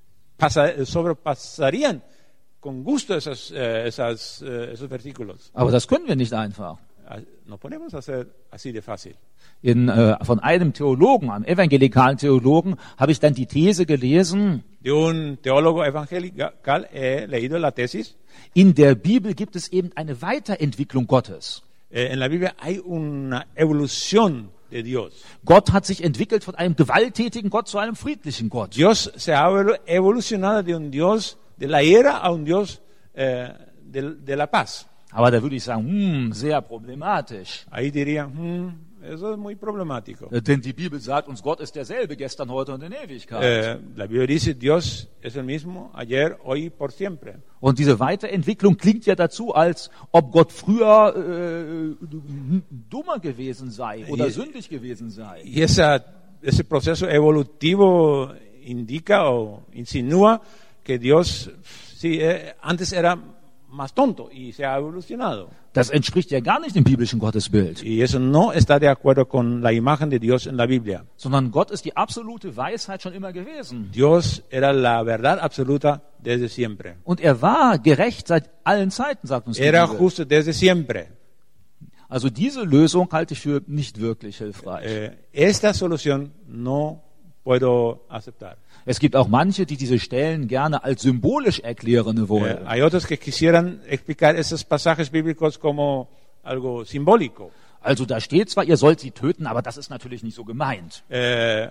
pasa- sobrepasarían con gusto esas, eh, esas, eh, esos versículos. Aber das können wir nicht einfach. Ah, No podemos hacer así de fácil. In, äh, von einem Theologen, einem evangelikalen Theologen, habe ich dann die These gelesen, De un teólogo evangelical he leído la tesis. in der Bibel gibt es eben eine Weiterentwicklung Gottes. Eh, en la Biblia hay una evolución de Dios. Gott hat sich entwickelt von einem gewalttätigen Gott zu einem friedlichen Gott. Dios se ha evolu- evolucionado de un Dios de la ira a un Dios eh, de, de la paz. Aber da würde ich sagen, hm, sehr problematisch. Ahí diría, "Hmm, eso es muy problemático. Äh, Denn die Bibel sagt uns, Gott ist derselbe gestern, heute und in Ewigkeit. Eh, la Biblia dice, Dios es el mismo ayer, hoy y por siempre. Und diese Weiterentwicklung klingt ja dazu, als ob Gott früher äh, dummer gewesen sei oder Je- sündig gewesen sei. Y esa, ese proceso evolutivo indica o insinúa que Dios sí, eh, antes era más tonto y se ha evolucionado. Das entspricht ja gar nicht dem biblischen Gottesbild, Y eso no está de acuerdo con la imagen de Dios en la Biblia. sondern Gott ist die absolute Weisheit schon immer gewesen. Dios era la verdad absoluta desde siempre. Und er war gerecht seit allen Zeiten, sagt uns die Era Bibel. justo desde siempre. Also diese Lösung halte ich für nicht wirklich hilfreich. Eh, esta solución no puedo aceptar. Es gibt auch manche, die diese Stellen gerne als symbolisch erklären Eh, wollen. hay otros que quisieran explicar esos pasajes bíblicos como algo simbólico. Also da steht zwar, ihr sollt sie töten, aber das ist natürlich nicht so gemeint. Eh,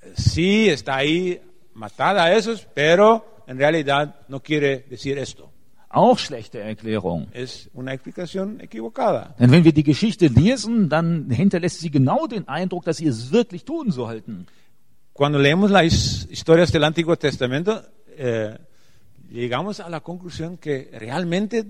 sí, está ahí, matar a esos, pero en realidad no quiere decir esto. Auch schlechte Erklärung. Es una explicación equivocada. Denn wenn wir die Geschichte lesen, dann hinterlässt sie genau den Eindruck, dass sie es wirklich tun sollten. Cuando leemos las historias del Antiguo Testamento, eh, llegamos a la conclusión que realmente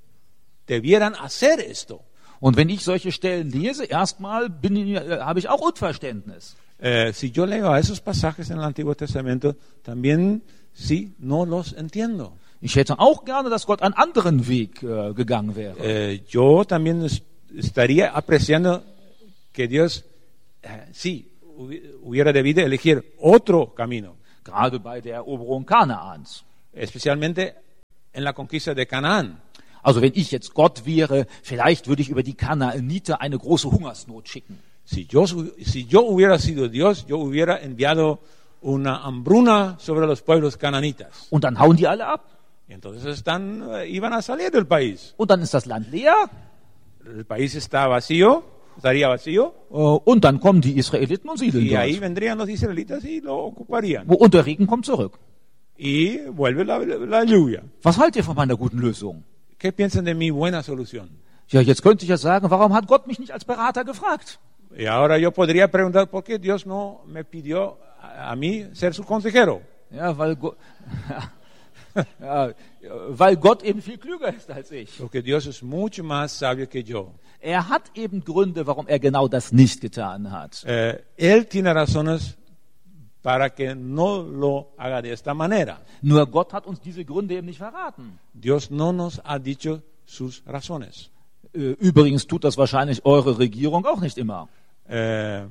debieran hacer esto. Und wenn ich solche Stellen lese, erstmal bin ich, äh, habe ich auch Unverständnis. Eh, si yo leo a esos pasajes en el Antiguo Testamento, también sí, no los entiendo. Ich hätte auch gerne, dass Gott einen anderen Weg äh, gegangen wäre. Eh, yo también es- estaría apreciando que Dios, eh, sí, hubi- hubiera debido elegir otro camino, Gerade bei der Eroberung Kanaans. especialmente en la conquista de Canaán. Also wenn ich jetzt Gott wäre, vielleicht würde ich über die Kanaaniter eine große Hungersnot schicken. Si yo, su- si yo hubiera sido Dios, yo hubiera enviado una hambruna sobre los pueblos cananitas. Und dann hauen die alle ab. Y entonces están, eh, iban a salir del país. Und dann ist das Land leer. El país está vacío, estaría vacío, Äh, Und dann kommen die Israeliten und siedeln y ahí dort. vendrían los israelitas y lo ocuparían. Wo- Und der Regen kommt zurück. Y vuelve la, la lluvia. Was haltet ihr von meiner guten Lösung? ¿Qué piensan de mi buena solución? Ja, jetzt könnte ich ja sagen, warum hat Gott mich nicht als Berater gefragt? Y ahora yo podría preguntar, ¿por qué Dios no me pidió a, a mí ser su consejero? Ja, weil, Go ja, weil Gott eben viel klüger ist als ich. Porque Dios es mucho más sabio que yo. Er hat eben Gründe, warum er genau das nicht getan hat. Eh, él tiene razones para que no lo haga de esta manera. Nur Gott hat uns diese Gründe eben nicht verraten. Dios no nos ha dicho sus razones. Äh, Übrigens tut das wahrscheinlich eure Regierung auch nicht immer. Eh,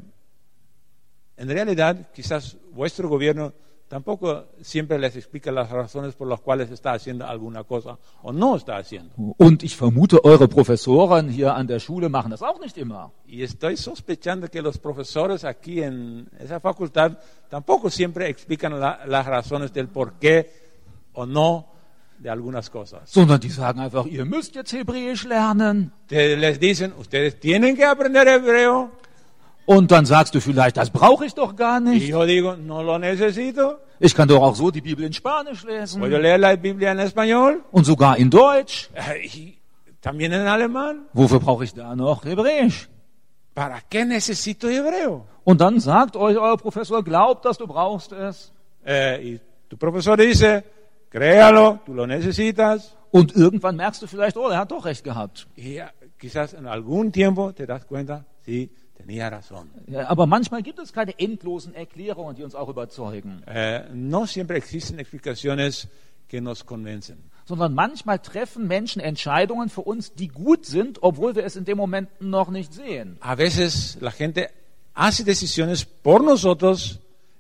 en realidad, quizás vuestro gobierno tampoco siempre les explica las razones por las cuales está haciendo alguna cosa o no está haciendo. Und ich vermute, eure Professoren hier an der Schule machen das auch nicht immer. Y estoy sospechando que los profesores aquí en esa facultad tampoco siempre explican la- las razones del por qué o no de algunas cosas. Sondern die sagen einfach, ihr müsst jetzt Hebräisch lernen. Te- les dicen, ustedes tienen que aprender hebreo. Und dann sagst du vielleicht, das brauche ich doch gar Y nicht. yo digo, no lo necesito. Ich kann doch auch so die Bibel in Spanisch lesen. Puedo leer la Biblia en español Und sogar in Deutsch. eh, y también en alemán. Wofür brauche ich da noch Hebräisch? ¿Para qué necesito hebreo? Und dann sagt euch euer Professor, glaubt, dass du brauchst es. Eh, y tu profesor dice, créalo, tú lo necesitas. Und irgendwann merkst du vielleicht, oh, er hat doch recht gehabt. Y ya, quizás en algún tiempo te das cuenta, sí, tenía razón. Ja, aber manchmal gibt es keine endlosen Erklärungen, die uns auch überzeugen. Eh, no siempre existen explicaciones que nos convencen. Sondern manchmal treffen Menschen Entscheidungen für uns, die gut sind, obwohl wir es in dem Moment noch nicht sehen. A veces la gente hace decisiones por nosotros,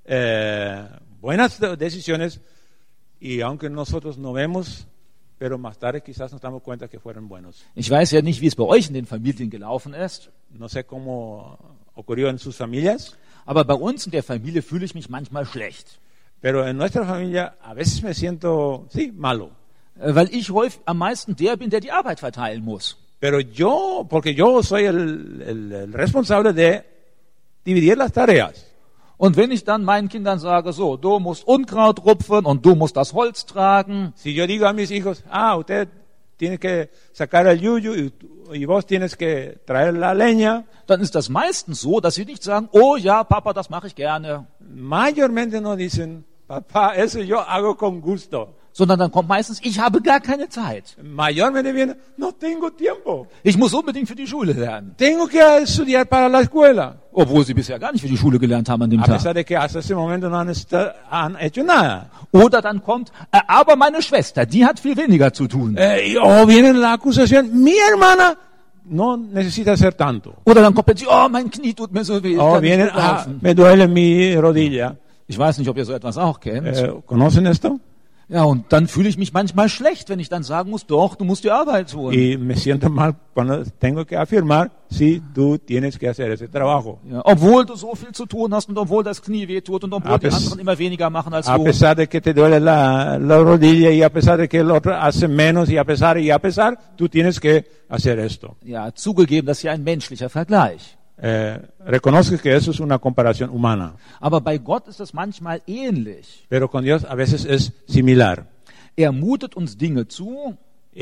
eh, buenas de- decisiones, y aunque nosotros no vemos, pero más tarde quizás nos damos cuenta que fueron buenos. Ich weiß ja nicht, wie es bei euch in den Familien gelaufen ist, No sé cómo ocurrió en sus familias, aber bei uns in der Familie fühle ich mich manchmal schlecht. pero en nuestra familia a veces me siento, sí, malo. Äh, Weil ich häufig am meisten der bin, der die Arbeit verteilen muss. Pero yo, porque yo soy el, el- el responsable de dividir las tareas. Und wenn ich dann meinen Kindern sage, so, du musst Unkraut rupfen und du musst das Holz tragen, Si yo digo a mis hijos, ah, usted tiene que sacar el yuyu y, y vos tienes que traer la leña, dann ist das meistens so, dass sie nicht sagen, oh ja, Papa, das mache ich gerne. mayormente no dicen, papá, eso yo hago con gusto. Sondern dann kommt meistens, ich habe gar keine Zeit. Mayormente viene, no tengo tiempo. Ich muss unbedingt für die Schule lernen. Tengo que estudiar para la escuela. Obwohl sie bisher gar nicht für die Schule gelernt haben an dem A Tag. pesar de que hasta ese momento no han, esta- han hecho nada. Oder dann kommt, äh, aber meine Schwester, die hat viel weniger zu tun. Eh, y- o viene la acusación, mi hermana no necesita hacer tanto. Oder dann kommt plötzlich, oh, mein Knie tut mir so weh. Ich O kann nicht viene, gut ah, laufen. me duele mi rodilla. Ich weiß nicht, ob ihr so etwas auch kennt. Eh, ¿Conocen esto? Ja, und dann fühle ich mich manchmal schlecht, wenn ich dann sagen muss, doch, du musst die Arbeit tun. Y me siento mal cuando tengo que afirmar, sí, tú tienes que hacer ese trabajo. Ja, obwohl du so viel zu tun hast und obwohl das Knie weh tut und obwohl A die pes- anderen immer weniger machen als A du. pesar de que te duele la, la rodilla y a pesar de que el otro hace menos y a pesar y a pesar, tú tienes que hacer esto. Ja, zugegeben, das ist ja ein menschlicher Vergleich. Eh, reconozco que eso es una comparación humana, Aber bei Gott ist das manchmal ähnlich. pero con Dios a veces es similar. Er mutet uns Dinge zu,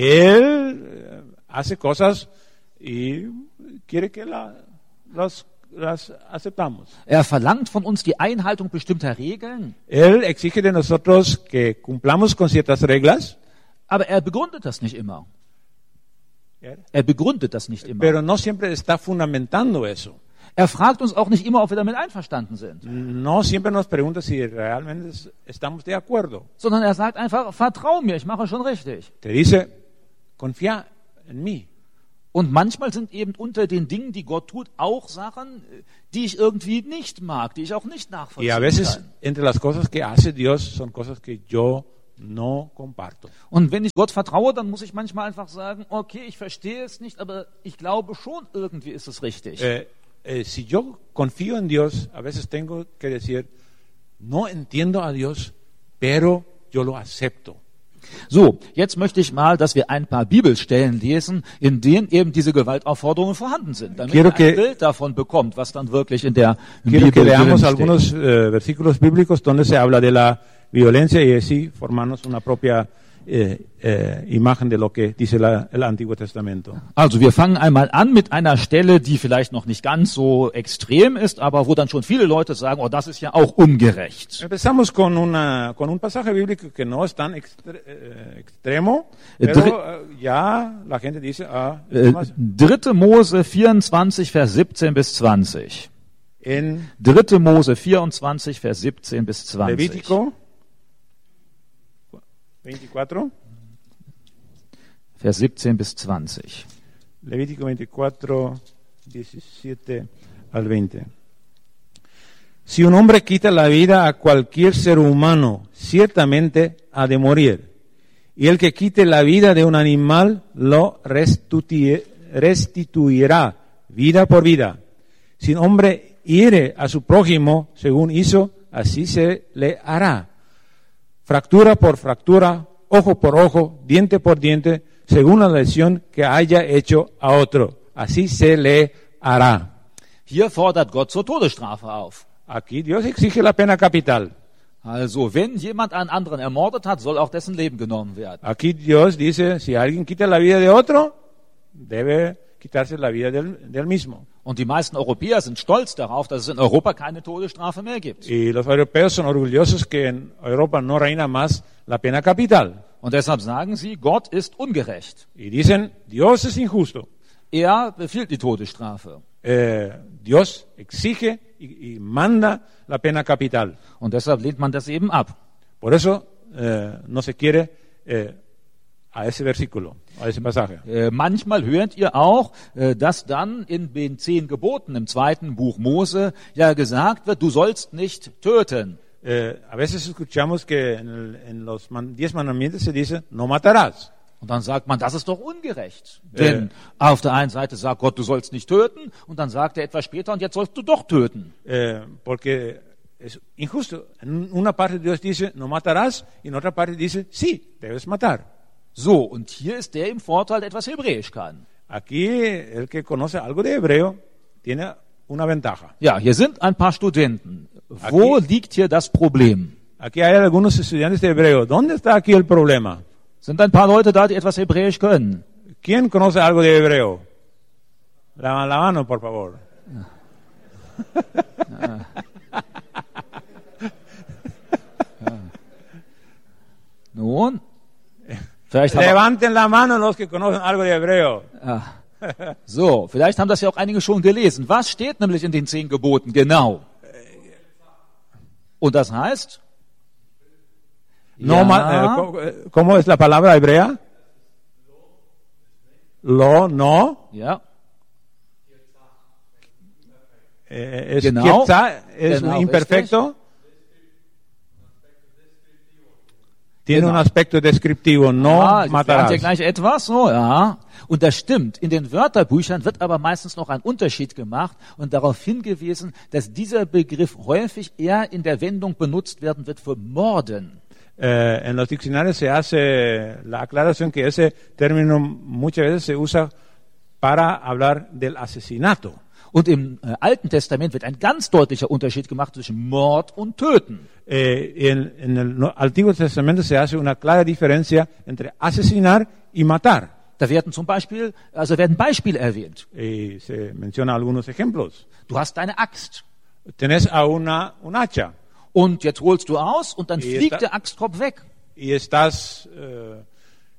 Él eh, hace cosas y quiere que la- las, las aceptamos. er verlangt von uns die Einhaltung bestimmter Regeln, Él exige de nosotros que cumplamos con ciertas reglas, aber er begründet das nicht immer. Er begründet das nicht immer. pero no siempre está fundamentando eso. Er fragt uns auch nicht immer, ob wir damit einverstanden sind, No siempre nos pregunta si realmente es- estamos de acuerdo. sondern er sagt einfach, vertrau mir, ich mache schon richtig. Te dice, confía en mí. Und manchmal sind eben unter den Dingen, die Gott tut, auch Sachen, die ich irgendwie nicht mag, die ich auch nicht Y a nachvollziehen veces kann. entre las cosas que hace Dios son cosas que yo no comparto. Und wenn ich Gott vertraue, dann muss ich manchmal einfach sagen, okay, ich verstehe es nicht, aber ich glaube schon, irgendwie ist es richtig. Eh, eh, si yo confío en Dios, a veces tengo que decir, no entiendo a Dios, pero yo lo acepto. So, jetzt möchte ich mal, dass wir ein paar Bibelstellen lesen, in denen eben diese Gewaltaufforderungen vorhanden sind, damit Quiero ihr ein que- Bild davon bekommt, was dann wirklich in der Quiero Bibel que leamos drin algunos steht. eh, versículos bíblicos donde se habla de la violencia y así formarnos una propia eh, eh, imagen de lo que dice la- el Antiguo Testamento. Also wir fangen einmal an mit einer Stelle, die vielleicht noch nicht ganz so extrem ist, aber wo dann schon viele Leute sagen, oh, das ist ja auch ungerecht. Empezamos con, una, con un pasaje bíblico que no es tan extre- eh, extremo, Eh, pero dri- eh, ya la gente dice, ah, Äh, más. dritte Mose vierundzwanzig, Vers siebzehn bis zwanzig. En dritte Mose vierundzwanzig, Vers siebzehn bis zwanzig. Levítico veinticuatro, Vers siebzehn bis zwanzig. Levítico veinticuatro, diecisiete al veinte. Si un hombre quita la vida a cualquier ser humano, ciertamente ha de morir. Y el que quite la vida de un animal lo restituye- restituirá vida por vida. Si un hombre hiere a su prójimo según hizo, así se le hará. Fractura por fractura, ojo por ojo, diente por diente, según la lesión que haya hecho a otro. Así se le hará. Hier fordert Gott zur Todesstrafe auf. Aquí Dios exige la pena capital. Also, wenn jemand einen anderen ermordet hat, soll auch dessen Leben genommen werden. Aquí Dios dice, si alguien quita la vida de otro, debe quitarse la vida del, del mismo. Und die meisten Europäer sind stolz darauf, dass es in Europa keine Todesstrafe mehr gibt. Y los europeos son orgullosos que en Europa no reina más la pena capital. Und deshalb sagen sie, Gott ist ungerecht. Y dicen, Dios es injusto. Er befiehlt die Todesstrafe. Eh, Dios exige y, y manda la pena capital. Und deshalb lehnt man das eben ab. Por eso eh, no se quiere eh, a ese versículo, a ese pasaje. Äh, manchmal hört ihr auch, äh, dass dann in den zehn Geboten im zweiten Buch Mose ja gesagt wird, du sollst nicht töten. Eh, a veces escuchamos que en, el- en los man- diez mandamientos se dice, no matarás. Und dann sagt man, das ist doch ungerecht. Denn auf der einen Seite sagt Gott, du sollst nicht töten, und dann sagt er etwas später, und jetzt sollst du doch töten. Eh, porque es injusto. En una parte Dios dice, no matarás, y en otra parte dice, sí, debes matar. So, und hier ist der im Vorteil, der etwas Hebräisch kann. Aquí el que conoce algo de hebreo tiene una ventaja. Ja, hier sind ein paar Studenten. Wo Aquí- liegt hier das Problem? Aquí hay algunos estudiantes de hebreo. ¿Dónde está aquí el problema? Sind ein paar Leute da, die etwas Hebräisch können? ¿Quién conoce algo de hebreo? La, la mano, por favor. Nun, vielleicht haben, Levanten la mano los que conocen algo de hebreo. ah, so, vielleicht haben das ja auch einige schon gelesen. Was steht nämlich in den zehn Geboten genau? Und das heißt? No, Ja. ma- eh, co- eh, ¿Cómo es la palabra hebrea? Lo, no. Ja, Eh, es Genau. quietzá, es Genau, un imperfecto. Tiene Genau. un aspecto descriptivo. No ah, jetzt lernt matarás. ihr gleich etwas, so, ja. Und das stimmt. In den Wörterbüchern wird aber meistens noch ein Unterschied gemacht und darauf hingewiesen, dass dieser Begriff häufig eher in der Wendung benutzt werden wird für Morden. Eh, en los diccionarios se hace la aclaración que ese término muchas veces se usa para hablar del asesinato. Und im äh, Alten Testament wird ein ganz deutlicher Unterschied gemacht zwischen Mord und Töten. Eh, en, en el no- Antiguo Testamento se hace una clara diferencia entre asesinar y matar. Da werden zum Beispiel, also werden Beispiele erwähnt. Y se menciona algunos ejemplos. Du hast deine Axt Tenés a una, un hacha und jetzt holst du aus und dann Wie ist fliegt das? der Axtkopf weg. y estás eh,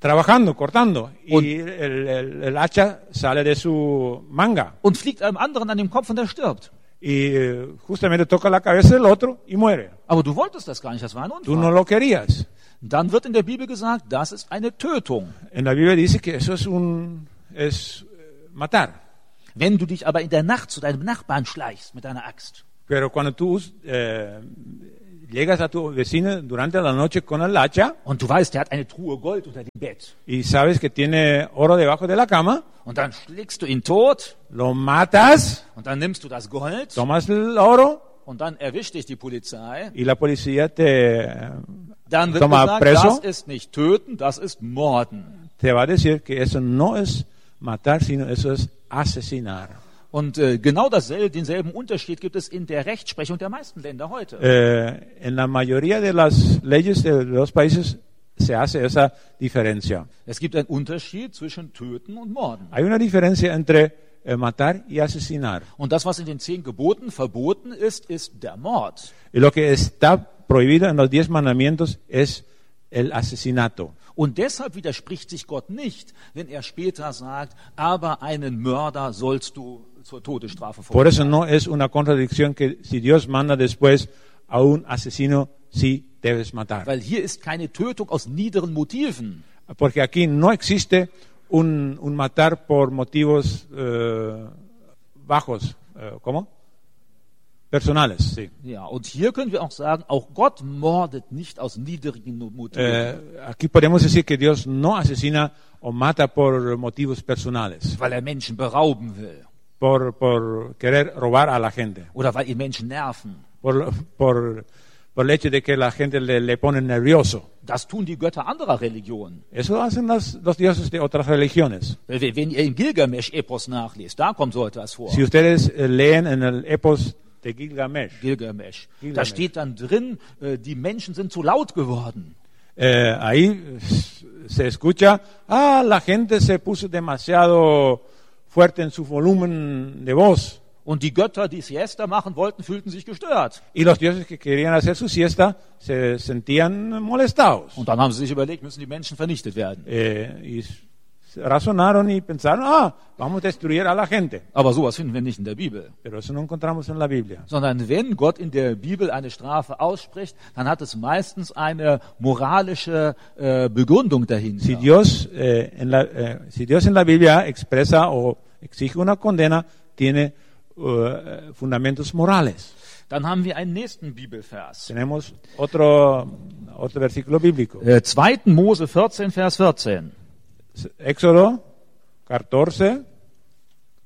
trabajando, cortando, Und- y el, el- el hacha sale de su manga. und fliegt einem anderen an den Kopf und er stirbt. Y eh, justamente toca la cabeza del otro y muere. Aber du wolltest das gar nicht, das war ein Tú no Unfall. lo querías. Dann wird in der Bibel gesagt, das ist eine Tötung. En la Biblia dice que eso es un es eh, matar. Wenn du dich aber in der Nacht zu deinem Nachbarn schleichst mit deiner Axt Pero cuando tú eh, llegas a tu vecino durante la noche con el hacha und du weißt, der hat eine Truhe Gold unter dem Bett y sabes que tiene oro debajo de la cama, und dann schlägst du ihn tot lo matas, und dann nimmst du das Gold tomas el oro und dann erwischt dich die Polizei, y la policía te, dann wird Toma gesagt, preso. das ist nicht töten, das ist morden. te va a decir que eso no es matar, sino eso es asesinar. Und äh, genau dasselbe, denselben Unterschied gibt es in der Rechtsprechung der meisten Länder heute. Eh, en la mayoría de las leyes de los países se hace esa diferencia. Es gibt einen Unterschied zwischen töten und morden. Hay una diferencia entre eh, matar y asesinar. Und das, was in den zehn Geboten verboten ist, ist der Mord. Y lo que está prohibido en los diez mandamientos es el asesinato. Und deshalb widerspricht sich Gott nicht, wenn er später sagt, aber einen Mörder sollst du zur Todesstrafe Por eso verurteilen. no es una contradicción que si Dios manda después a un asesino, sí debes matar. Weil hier ist keine Tötung aus niederen Motiven. Porque aquí no existe un, un matar por motivos eh, bajos. Eh, ¿Cómo? Personales, sí. Ja, und hier können wir auch sagen, auch Gott mordet nicht aus niedrigen Motiven. Eh, aquí podemos decir que Dios no asesina o mata por motivos personales, Weil er Menschen berauben will. por, por querer robar a la gente, Oder weil ihn Menschen nerven. por, por, por el hecho de que la gente le, le pone nervioso. Das tun die Götter anderer Religionen. Eso hacen las- los dioses de otras religiones. Wenn ihr im Gilgamesch-Epos nachlest, da kommt so etwas vor. Si ustedes eh, leen en el epos de Gilgamesh, Gilgamesh. Da Gilgamesh. steht dann drin, äh, die Menschen sind zu laut geworden. eh, ahí eh, se escucha, ah, la gente se puso demasiado fuerte en su volumen de voz. Und die Götter, die Siesta machen wollten, fühlten sich gestört. Y los dioses que querían hacer su siesta se sentían molestados. Und dann haben sie sich überlegt, müssen die Menschen vernichtet werden. Eh, y s- razonaron y pensaron, ah, vamos a destruir a la gente. Aber sowas finden wir nicht in der Bibel. Pero eso no encontramos en la Biblia. Sondern wenn Gott in der Bibel eine Strafe ausspricht, dann hat es meistens eine moralische äh, Begründung dahinter. Si Dios, eh, en la, eh, si Dios en la Biblia expresa o exige una condena, tiene eh, fundamentos morales. Dann haben wir einen nächsten Bibelvers. Tenemos otro, otro versículo bíblico. Äh, zweiten Mose vierzehn, Vers vierzehn. Éxodo catorce,